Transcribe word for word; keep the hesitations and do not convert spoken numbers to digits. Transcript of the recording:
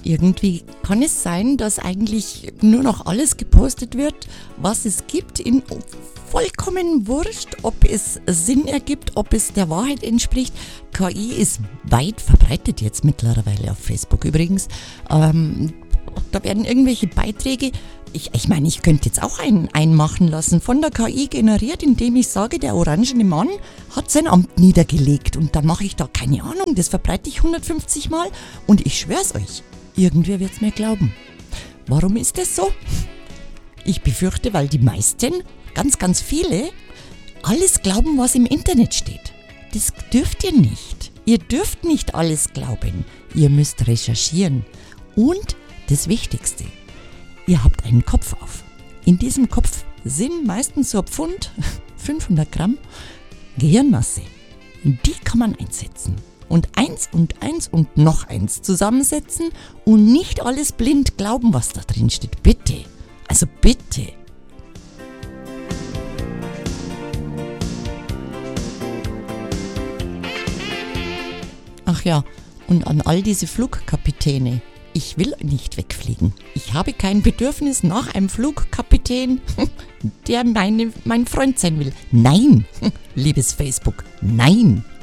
Irgendwie kann es sein, dass eigentlich nur noch alles gepostet wird, was es gibt, in vollkommen wurscht, ob es Sinn ergibt, ob es der Wahrheit entspricht. K I ist weit verbreitet jetzt mittlerweile auf Facebook übrigens. Ähm, da werden irgendwelche Beiträge, ich, ich meine, ich könnte jetzt auch einen einmachen lassen, von der K I generiert, indem ich sage, der orangene Mann hat sein Amt niedergelegt. Und dann mache ich da, keine Ahnung, das verbreite ich hundertfünfzig Mal und ich schwör's euch, irgendwer wird's mir glauben. Warum ist das so? Ich befürchte, weil die meisten, ganz, ganz viele, alles glauben, was im Internet steht. Das dürft ihr nicht. Ihr dürft nicht alles glauben. Ihr müsst recherchieren. Und das Wichtigste, ihr habt einen Kopf auf. In diesem Kopf sind meistens so ein Pfund, fünfhundert Gramm Gehirnmasse. Die kann man einsetzen. Und eins und eins und noch eins zusammensetzen und nicht alles blind glauben, was da drin steht. Bitte. Also bitte. Ach ja, und an all diese Flugkapitäne. Ich will nicht wegfliegen. Ich habe kein Bedürfnis nach einem Flugkapitän, der meine, mein Freund sein will. Nein, liebes Facebook, nein.